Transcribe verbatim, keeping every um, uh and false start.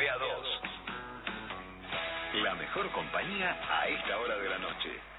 A dos. La mejor compañía a esta hora de la noche.